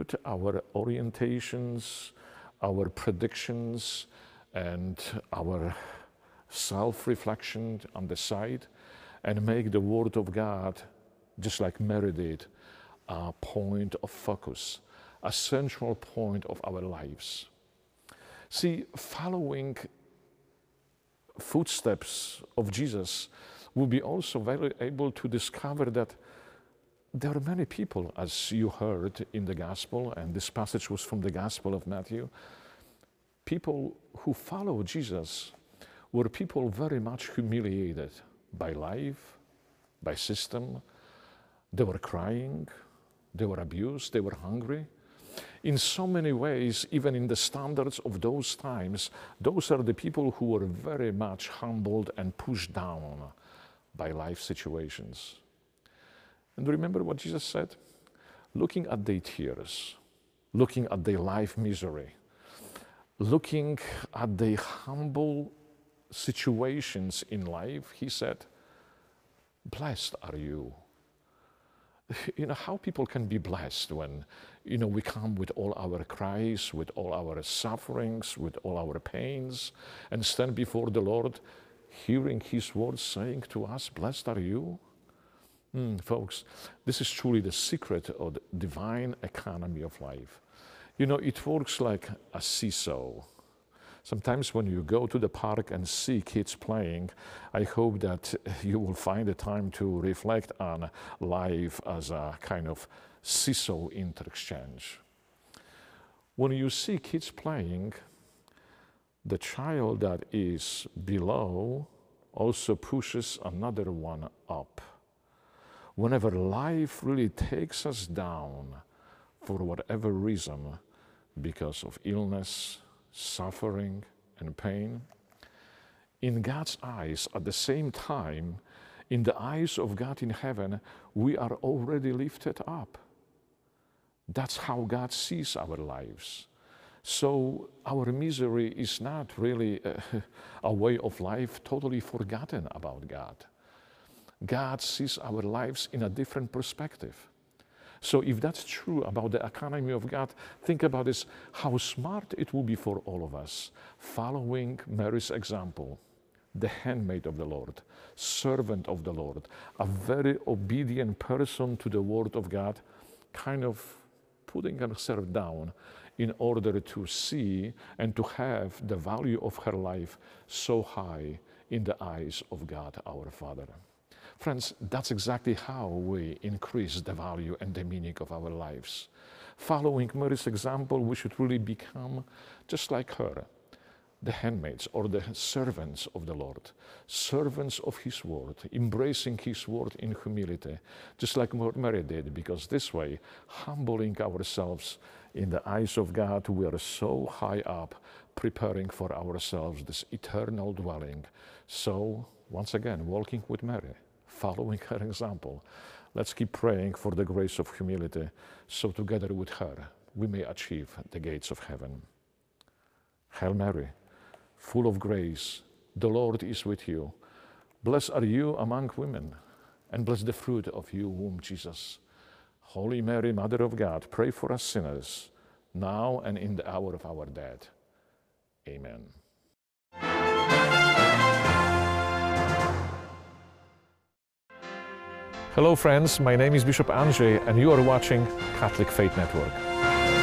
put our orientations, our predictions, and our self-reflection on the side and make the Word of God, just like Mary did, a point of focus, a central point of our lives. See, following footsteps of Jesus, we'll be also very able to discover that there are many people, as you heard in the Gospel, and this passage was from the Gospel of Matthew, people who follow Jesus were people very much humiliated by life, by system. They were crying, they were abused, they were hungry. In so many ways, even in the standards of those times, those are the people who were very much humbled and pushed down by life situations. And remember what Jesus said? Looking at their tears, looking at their life misery, looking at their humble situations in life, he said, blessed are you. You know, how people can be blessed when, you know, we come with all our cries, with all our sufferings, with all our pains, and stand before the Lord, hearing His words saying to us, blessed are you. Folks, this is truly the secret of the divine economy of life. You know, it works like a seesaw. Sometimes when you go to the park and see kids playing, I hope that you will find the time to reflect on life as a kind of seesaw interchange. When you see kids playing, the child that is below also pushes another one up. Whenever life really takes us down for whatever reason, because of illness, suffering, and pain, in God's eyes, at the same time, in the eyes of God in heaven, we are already lifted up. That's how God sees our lives. So our misery is not really a way of life totally forgotten about God. God sees our lives in a different perspective. So if that's true about the economy of God, think about this, how smart it will be for all of us, following Mary's example, the handmaid of the Lord, servant of the Lord, a very obedient person to the Word of God, kind of putting herself down in order to see and to have the value of her life so high in the eyes of God our Father. Friends, that's exactly how we increase the value and the meaning of our lives. Following Mary's example, we should really become just like her, the handmaids or the servants of the Lord, servants of His Word, embracing His Word in humility, just like Mary did, because this way, humbling ourselves in the eyes of God, we are so high up, preparing for ourselves this eternal dwelling. So, once again, walking with Mary, following her example, let's keep praying for the grace of humility, so together with her, we may achieve the gates of heaven. Hail Mary, full of grace, the Lord is with you. Blessed are you among women, and blessed the fruit of your womb, Jesus. Holy Mary, Mother of God, pray for us sinners, now and in the hour of our death. Amen. Hello friends, my name is Bishop Andrzej and you are watching Catholic Faith Network.